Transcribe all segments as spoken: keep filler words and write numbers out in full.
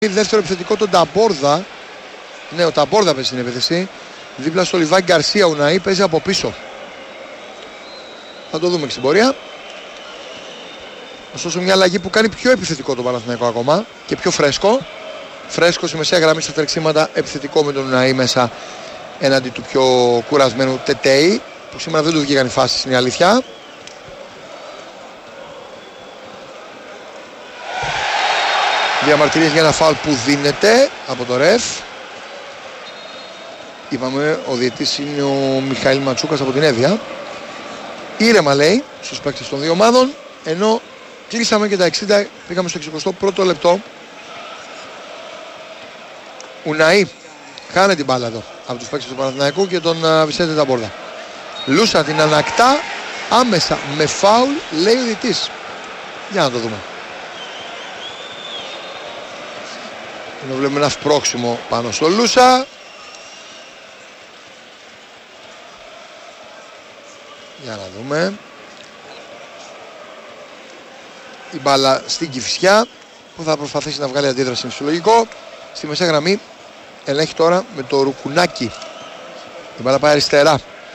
Δεύτερο επιθετικό τον Ταμπόρδα. Ναι, ο Ταμπόρδα παίζει στην επίθεση. Δίπλα στο Λιβάη Γκαρσία ο Ναΐ παίζει από πίσω. Θα το δούμε και στην πορεία. Ωστόσο μια αλλαγή που κάνει πιο επιθετικό τον Παναθηναϊκό ακόμα και πιο φρέσκο. Φρέσκο στη μεσαία γραμμή στα τρεξίματα, επιθετικό με τον Ναΐ μέσα έναντι του πιο κουρασμένου Τετέι, που σήμερα δεν του βγήκαν οι φάσεις, είναι η αλήθεια. Διαμαρτυρίες για ένα φάουλ που δίνεται από το ρεφ. Είπαμε, ο διαιτής είναι ο Μιχαήλ Ματσούκας από την Εύβοια. Ήρεμα λέει στους παίκτες των δύο ομάδων, ενώ κλείσαμε και τα εξήντα, πήγαμε στο εξηκοστό πρώτο λεπτό. Ο Ναΐ χάνει την μπάλα εδώ από τους παίκτες του Παναθηναϊκού και τον Βισέντε Ταμπόρδα. Λούσα την ανακτά άμεσα με φάουλ, λέει ο διαιτής. Για να το δούμε. Εδώ βλέπουμε ένα σπρώξιμο πάνω στο Λούσα. Για να δούμε. Η μπάλα στην Κηφισιά που θα προσπαθήσει να βγάλει αντίδραση φυσιολογικό. Στη μεσαία γραμμή ελέγχει τώρα με το Ρουκουνάκι. Η μπάλα πάει αριστερά.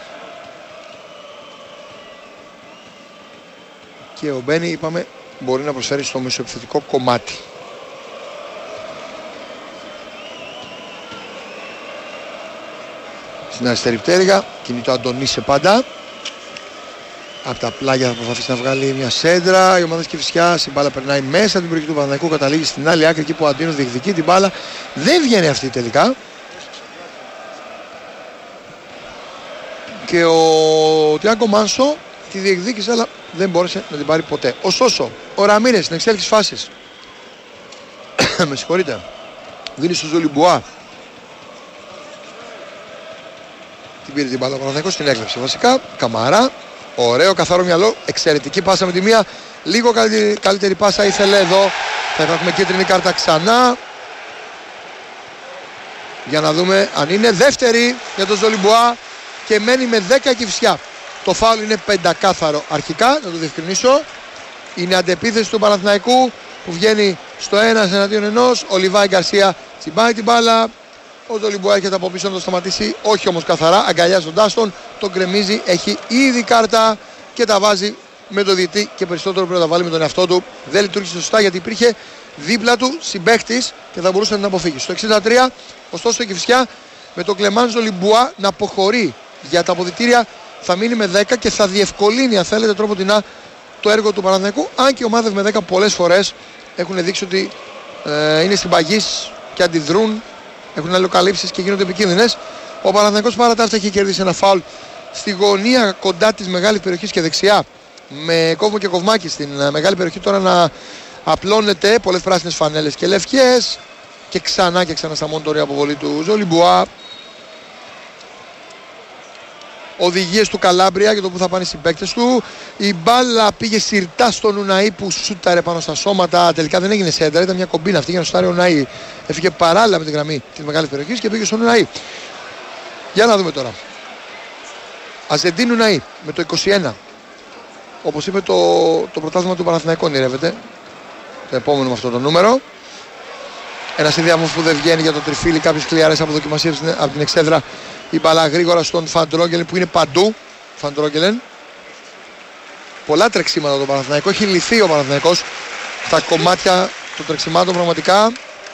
Και ο Μπένι, είπαμε, μπορεί να προσφέρει στο μεσοεπιθετικό κομμάτι. Στην αριστερή πτέρυγα κινείται ο Αντωνίσε πάντα. Από τα πλάγια θα προσπαθήσει να βγάλει μια σέντρα. Η ομάδα της Κηφισιάς, η μπάλα περνάει μέσα την περιοχή του Παναθηναϊκού, καταλήγει στην άλλη άκρη εκεί που ο Αντίνος διεκδικεί την μπάλα. Δεν βγαίνει αυτή τελικά. Και ο Τιάγκο Μάνσο τη διεκδίκησε, αλλά δεν μπόρεσε να την πάρει ποτέ. Ωστόσο, ο Ραμίρες στην εξέλιξη φάσης με συγχωρείτε, δίνει στο Ζολιμπουά. Την πήρε την μπάλα ο Παναθηναϊκός, την έκλεψε βασικά. Καμαρά, ωραίο καθαρό μυαλό, εξαιρετική πάσα με τη μία. Λίγο καλύτερη, καλύτερη πάσα ήθελε εδώ. Θα έχουμε κίτρινη κάρτα ξανά. Για να δούμε αν είναι δεύτερη για τον Ζολιμπουά. Και μένει με δέκα Κηφισιά. Το φάουλ είναι πεντακάθαρο αρχικά, να το διευκρινίσω. Είναι αντεπίθεση του Παναθηναϊκού που βγαίνει στο ένα εναντίον ενός. Ο Λιβάη Γκαρσία τσιμπάει την μπάλα. Ο Ζολιμπουά έρχεται από πίσω να το σταματήσει, όχι όμως καθαρά, αγκαλιάζοντάς τον, τον γκρεμίζει, έχει ήδη κάρτα και τα βάζει με το διετή και περισσότερο πρέπει να τα βάλει με τον εαυτό του. Δεν λειτουργήσε σωστά γιατί υπήρχε δίπλα του συμπαίκτης και θα μπορούσε να την αποφύγει. Στο εξήντα τρία, ωστόσο η Κηφισιά με τον Κλεμάν Ζολιμπουά να αποχωρεί για τα αποδυτήρια θα μείνει με δέκα και θα διευκολύνει, αν θέλετε, τρόποντινά το έργο του Παναθηναϊκού. Αν και οι ομάδες με δέκα πολλές φορές έχουν δείξει ότι ε, είναι συμπαγείς και αντιδρούν. Έχουν αλληλοκαλύψεις και γίνονται επικίνδυνες. Ο Παναθηναϊκός παρά τα αυτά έχει κερδίσει ένα φάουλ στη γωνία κοντά της μεγάλης περιοχής και δεξιά. Με κόβο και κοβμάκι στην μεγάλη περιοχή τώρα να απλώνεται. Πολλές πράσινες φανέλες και λευκές. Και ξανά και ξανά στα μόντορια αποβολή του Ζολιμπουά. Οδηγίες του Καλάμπρια για το που θα πάνε οι συμπαίκτες του. Η μπάλα πήγε σιρτά στον Ουναΐ που σούταρε πάνω στα σώματα. Τελικά δεν έγινε σέντρα, ήταν μια κομπίνα αυτή για να σούταρε ο Ουναΐ. Έφυγε παράλληλα με τη γραμμή της μεγάλης περιοχής και πήγε στον Ουναΐ. Για να δούμε τώρα. Αζεντίν Ουναΐ με το είκοσι ένα. Όπως είπε, το, το πρωτάθλημα του Παναθηναϊκού ονειρεύεται. Το επόμενο με αυτό το νούμερο. Ένα συνδυασμός που δεν βγαίνει για το τριφύλι. Κάποιες κλιάρες από δοκιμασίες από την εξέδρα. Η μπαλά γρήγορα στον Φαντρόγγελεν που είναι παντού. Φαντρόγγελεν. Πολλά τρεξίματα του Παναθηναϊκού. Έχει λυθεί ο Παναθηναϊκός στα κομμάτια των τρεξιμάτων πραγματικά.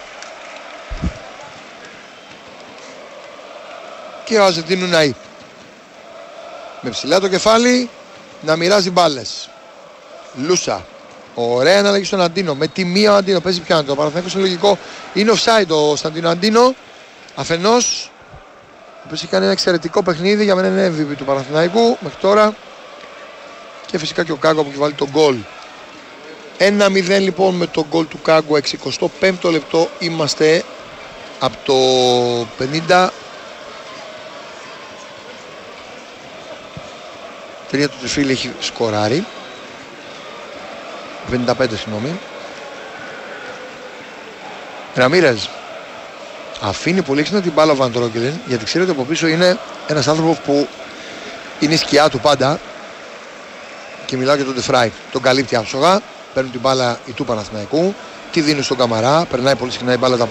Και ο Αζεντίν Ουναΐ με ψηλά το κεφάλι να μοιράζει μπάλες. Λούσα. Ωραία αναλλαγή στον Αντίνο. Με τη μία ο Αντίνο παίζει πιάνο. Ο Παναθηναϊκός είναι λογικό. Είναι offside ο Κωνσταντίνο Αντίνο. Αφενός, ο οποίος έχει κάνει ένα εξαιρετικό παιχνίδι, για μένα είναι εμ βι πι του Παναθηναϊκού μέχρι τώρα. Και φυσικά και ο Κάγκο που έχει βάλει τον γκολ. ένα μηδέν λοιπόν με τον γκολ του Κάγκο, εξηκοστό πέμπτο λεπτό. Είμαστε από το πενήντα τρία του τριφύλι έχει σκοράρει. πενήντα πέντε συγγνώμη. Ραμίρες αφήνει πολύ έξυπνα την μπάλα ο Βαντρόγκελεν, γιατί ξέρετε από πίσω είναι ένας άνθρωπος που είναι η σκιά του πάντα. Και μιλάω για τον Ντεφράι. Τον καλύπτει άψογα. Παίρνουν την μπάλα οι του Παναθηναϊκού. τη δίνουν στον Καμαρά. Περνάει πολύ συχνά η μπάλα